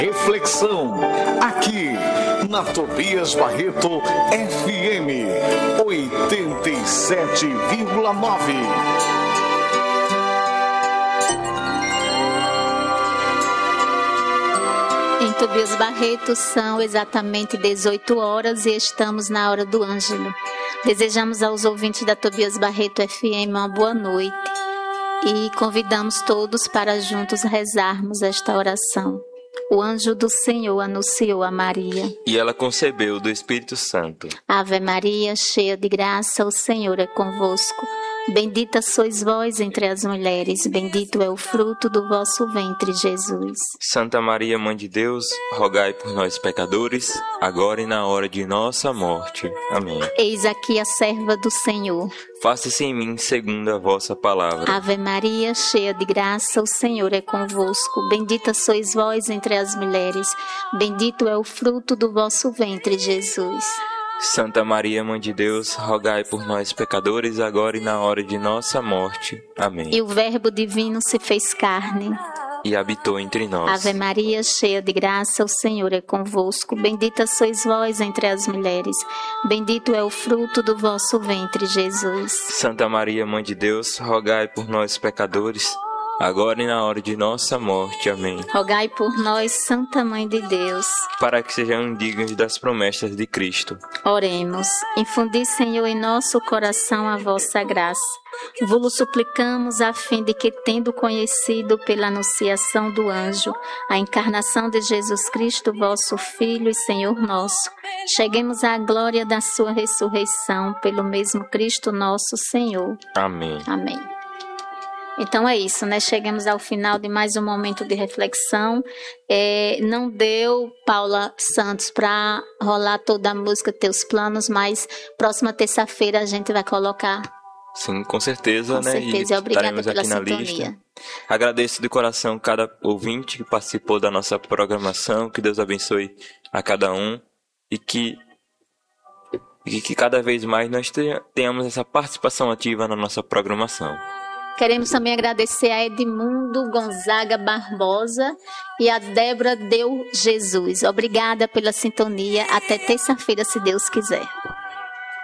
Reflexão, aqui na Tobias Barreto FM 87,9. Em Tobias Barreto são exatamente 18 horas e estamos na hora do Ângelo. Desejamos aos ouvintes da Tobias Barreto FM uma boa noite e convidamos todos para juntos rezarmos esta oração. O anjo do Senhor anunciou a Maria, e ela concebeu do Espírito Santo. Ave Maria, cheia de graça, o Senhor é convosco. Bendita sois vós entre as mulheres, bendito é o fruto do vosso ventre, Jesus. Santa Maria, Mãe de Deus, rogai por nós, pecadores, agora e na hora de nossa morte. Amém. Eis aqui a serva do Senhor. Faça-se em mim segundo a vossa palavra. Ave Maria, cheia de graça, o Senhor é convosco. Bendita sois vós entre as mulheres, bendito é o fruto do vosso ventre, Jesus. Santa Maria, Mãe de Deus, rogai por nós, pecadores, agora e na hora de nossa morte. Amém. E o Verbo divino se fez carne e habitou entre nós. Ave Maria, cheia de graça, o Senhor é convosco. Bendita sois vós entre as mulheres, bendito é o fruto do vosso ventre, Jesus. Santa Maria, Mãe de Deus, rogai por nós, pecadores, agora e na hora de nossa morte. Amém. Rogai por nós, Santa Mãe de Deus, para que sejamos dignos das promessas de Cristo. Oremos. Infundi, Senhor, em nosso coração a vossa graça. Vos-lo suplicamos a fim de que, tendo conhecido pela anunciação do anjo a encarnação de Jesus Cristo, vosso Filho e Senhor nosso, cheguemos à glória da sua ressurreição pelo mesmo Cristo nosso Senhor. Amém. Amém. Então é isso, né? Chegamos ao final de mais um momento de reflexão. Não deu, Paula Santos, para rolar toda a música Teus Planos, mas próxima terça-feira a gente vai colocar. Sim, com certeza, com né? certeza. E obrigada pela aqui na sintonia. Lista. Agradeço de coração cada ouvinte que participou da nossa programação. Que Deus abençoe a cada um e que cada vez mais nós tenhamos essa participação ativa na nossa programação. Queremos também agradecer a Edmundo Gonzaga Barbosa e a Débora Deu Jesus. Obrigada pela sintonia. Até terça-feira, se Deus quiser.